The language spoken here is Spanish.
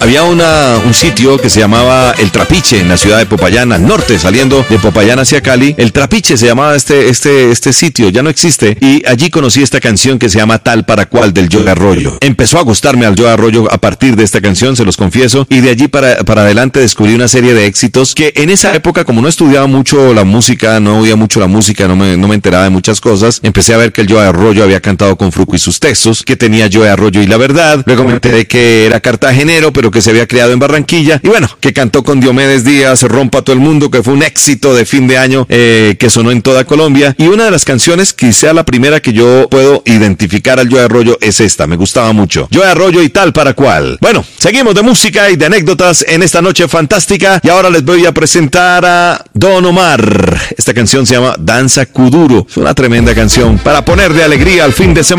había un sitio que se llamaba El Trapiche en la ciudad de Popayán, al norte, saliendo de Popayán hacia Cali. El Trapiche se llamaba este sitio, ya no existe. Y allí conocí esta canción que se llama Tal para Cual del Joe Arroyo. Empezó a gustarme al Joe Arroyo a partir de esta canción, se los confieso. Y de allí para adelante descubrí una serie de éxitos que en esa época, como no estudiaba mucho la música, no oía mucho la música, no me enteraba de muchas cosas, empecé a ver que el Joe Arroyo había cantado con Fruco y sus textos, que tenía Joe Arroyo y La Verdad. Luego me enteré que era cartagenero, pero que se había criado en Barranquilla. Y bueno, que cantó con Diomedes Díaz, Rompa Todo el Mundo, que fue un éxito de fin de año que sonó en toda Colombia. Y una de las canciones, quizá la primera que yo puedo identificar al Joe Arroyo es esta. Me gustaba mucho. Joe Arroyo y Tal para Cual. Bueno, seguimos de música y de anécdotas en esta noche fantástica. Y ahora les voy a presentar a Don Omar. Esta canción se llama Danza Kuduro. Es una tremenda canción para poner de alegría al fin de semana.